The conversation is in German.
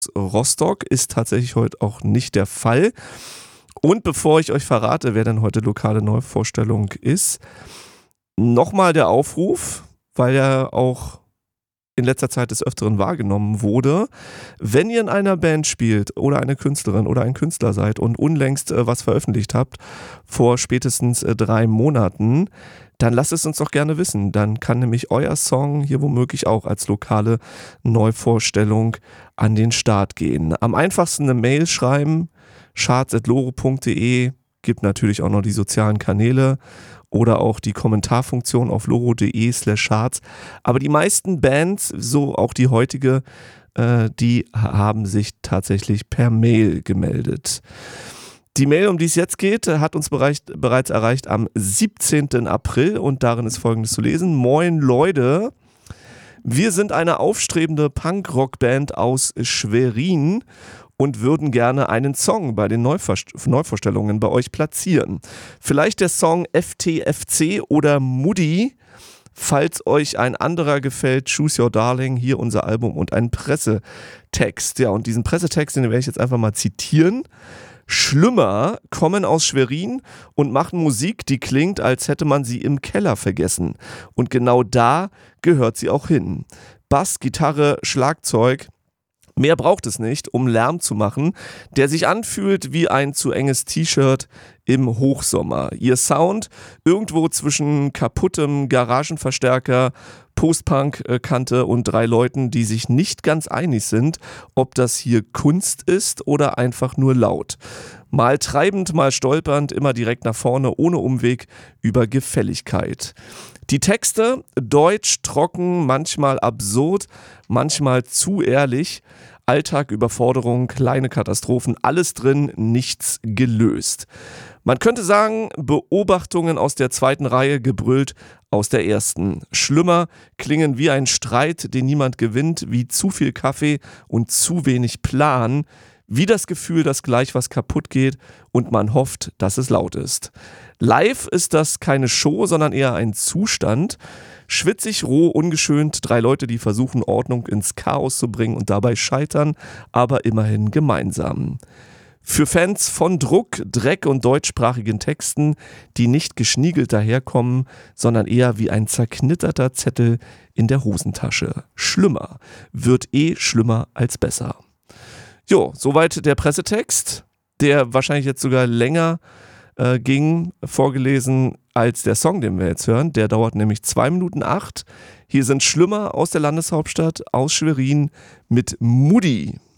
Rostock ist tatsächlich heute auch nicht der Fall. Und bevor ich euch verrate, wer denn heute lokale Neuvorstellung ist, nochmal der Aufruf, weil er auch in letzter Zeit des Öfteren wahrgenommen wurde. Wenn ihr in einer Band spielt oder eine Künstlerin oder ein Künstler seid und unlängst was veröffentlicht habt, vor spätestens 3 Monaten, dann lasst es uns doch gerne wissen. Dann kann nämlich euer Song hier womöglich auch als lokale Neuvorstellung an den Start gehen. Am einfachsten eine Mail schreiben, charts@loro.de, gibt natürlich auch noch die sozialen Kanäle oder auch die Kommentarfunktion auf loro.de/charts. Aber die meisten Bands, so auch die heutige, die haben sich tatsächlich per Mail gemeldet. Die Mail, um die es jetzt geht, hat uns bereits erreicht am 17. April und darin ist Folgendes zu lesen. Moin Leute, wir sind eine aufstrebende Punk-Rock-Band aus Schwerin und würden gerne einen Song bei den Neuvorstellungen bei euch platzieren. Vielleicht der Song FTFC oder Muddy. Falls euch ein anderer gefällt, Choose Your Darling, hier unser Album und ein Pressetext. Ja, und diesen Pressetext, den werde ich jetzt einfach mal zitieren. Schlümmer kommen aus Schwerin und machen Musik, die klingt, als hätte man sie im Keller vergessen. Und genau da gehört sie auch hin. Bass, Gitarre, Schlagzeug. Mehr braucht es nicht, um Lärm zu machen, der sich anfühlt wie ein zu enges T-Shirt im Hochsommer. Ihr Sound irgendwo zwischen kaputtem Garagenverstärker, Post-Punk-Kante und 3 Leuten, die sich nicht ganz einig sind, ob das hier Kunst ist oder einfach nur laut. Mal treibend, mal stolpernd, immer direkt nach vorne, ohne Umweg über Gefälligkeit. Die Texte, deutsch, trocken, manchmal absurd, manchmal zu ehrlich. Alltag, Überforderung, kleine Katastrophen, alles drin, nichts gelöst. Man könnte sagen, Beobachtungen aus der 2. Reihe gebrüllt aus der 1. Schlimmer klingen wie ein Streit, den niemand gewinnt, wie zu viel Kaffee und zu wenig Plan, wie das Gefühl, dass gleich was kaputt geht und man hofft, dass es laut ist. Live ist das keine Show, sondern eher ein Zustand. Schwitzig, roh, ungeschönt, 3 Leute, die versuchen, Ordnung ins Chaos zu bringen und dabei scheitern, aber immerhin gemeinsam. Für Fans von Druck, Dreck und deutschsprachigen Texten, die nicht geschniegelt daherkommen, sondern eher wie ein zerknitterter Zettel in der Hosentasche. Schlimmer wird schlimmer als besser. Jo, soweit der Pressetext, der wahrscheinlich jetzt sogar länger ging, vorgelesen als der Song, den wir jetzt hören. Der dauert nämlich 2 Minuten 8. Hier sind Schlimmer aus der Landeshauptstadt, aus Schwerin mit Muddy.